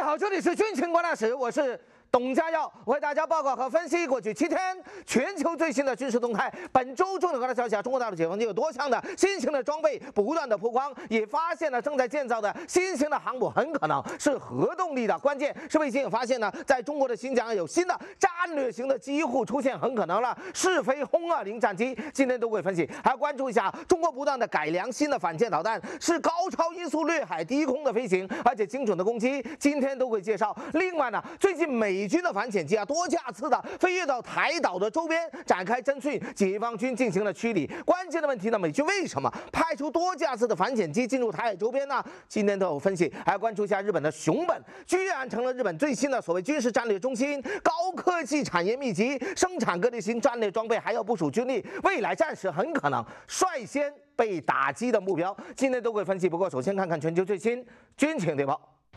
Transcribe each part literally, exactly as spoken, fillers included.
好，这里是军情观察室，我是董家耀，为大家报告和分析过去七天全球最新的军事动态。本周重点观察消息啊，中国大陆解放军有多项的新型的装备不断的曝光，也发现了正在建造的新型的航母很可能是核动力的。关键是卫星也发现呢，在中国的新疆有新的战略型的机户出现，很可能了是非轰二零战机。今天都会分析，还要关注一下中国不断的改良新的反舰导弹，是高超音速掠海低空的飞行，而且精准的攻击。今天都会介绍。另外呢，最近美军的反潜机啊多架次的飞越到台岛的周边展开侦讯，解放军进行了驱离。关键的问题呢，美军为什么派出多架次的反潜机进入台海周边呢？今天都有分析，还要关注一下日本的熊本，居然成了日本最新的所谓军事战略中心，高科技产业密集，生产各类型战略装备，还要部署军力，未来战时很可能率先被打击的目标。今天都会分析，不过首先看看全球最新军情谍报。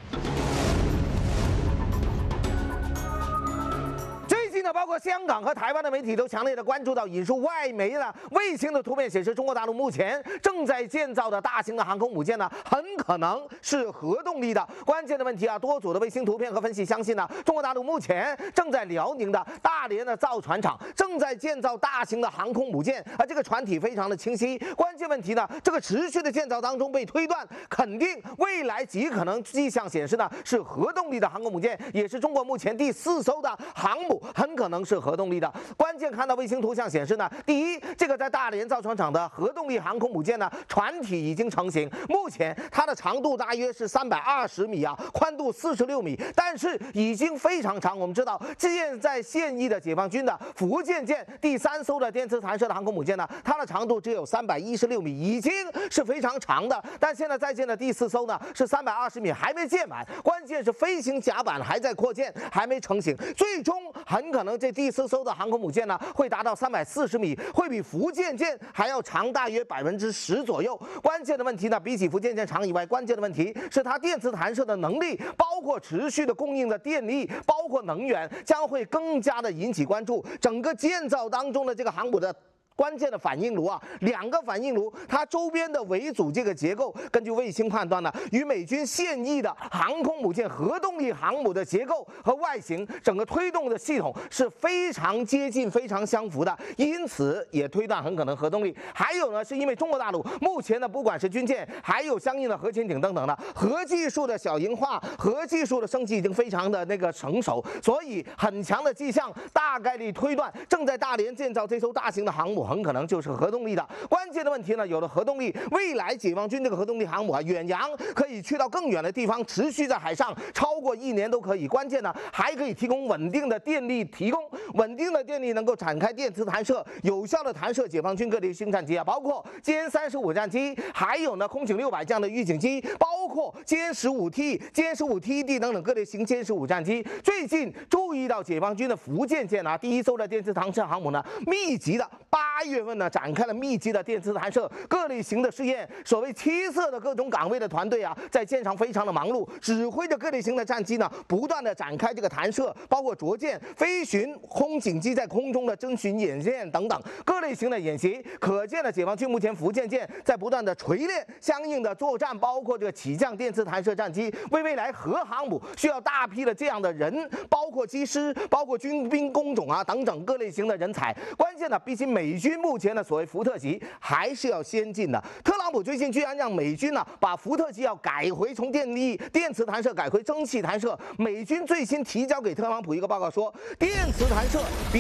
包括香港和台湾的媒体都强烈的关注到引述外媒的卫星的图片显示，中国大陆目前正在建造的大型的航空母舰呢，很可能是核动力的。关键的问题啊，多组的卫星图片和分析相信呢，中国大陆目前正在辽宁的大连的造船厂正在建造大型的航空母舰，而这个船体非常的清晰。关键问题呢，这个持续的建造当中被推断，肯定未来极可能迹象显示呢是核动力的航空母舰，也是中国目前第四艘的航母，很可能。可能是核动力的。关键看到卫星图像显示呢，第一，这个在大连造船厂的核动力航空母舰呢，船体已经成型，目前它的长度大约是三百二十米啊，宽度四十六米，但是已经非常长。我们知道，现在现役的解放军的福建舰第三艘的电磁弹射的航空母舰呢，它的长度只有三百一十六米，已经是非常长的。但现在在建的第四艘呢是三百二十米，还没建满。关键是飞行甲板还在扩建，还没成型，最终很可能。这第四艘的航空母舰呢，会达到三百四十米，会比福建舰还要长大约百分之十左右。关键的问题呢，比起福建舰长以外，关键的问题是它电磁弹射的能力，包括持续的供应的电力，包括能源，将会更加的引起关注。整个建造当中的这个航母的关键的反应炉啊，两个反应炉，它周边的围阻这个结构，根据卫星判断呢，与美军现役的航空母舰核动力航母的结构和外形，整个推动的系统是非常接近、非常相符的，因此也推断很可能核动力。还有呢，是因为中国大陆目前呢，不管是军舰，还有相应的核潜艇等等的核技术的小型化、核技术的升级已经非常的那个成熟，所以很强的迹象，大概率推断正在大连建造这艘大型的航母。很可能就是核动力的。关键的问题呢，有了核动力，未来解放军这个核动力航母啊，远洋可以去到更远的地方，持续在海上超过一年都可以。关键呢，还可以提供稳定的电力，提供稳定的电力能够展开电磁弹射，有效的弹射解放军各类星战机啊，包括歼三十五战机，还有呢空警六百这样的预警机，包括歼十五 T、歼十五 T E D 等等各类型歼十五战机。最近注意到解放军的福建舰啊，第一艘的电磁弹射航母呢，密集的八。八月份呢，展开了密集的电磁弹射各类型的试验。所谓七色的各种岗位的团队啊，在舰上非常的忙碌，指挥着各类型的战机呢，不断的展开这个弹射，包括着舰、飞巡、空警机在空中的侦巡演练等等各类型的演习。可见了解放军目前福建舰在不断的锤炼相应的作战，包括这个起降电磁弹射战机，为未来核航母需要大批的这样的人，包括机师、包括军兵工种啊等等各类型的人才。关键呢，比起美军目前的所谓福特级还是要先进的。特朗普最近居然让美军呢把福特级要改回从电力电磁弹射改回蒸汽弹射。美军最新提交给特朗普一个报告说，电磁弹射比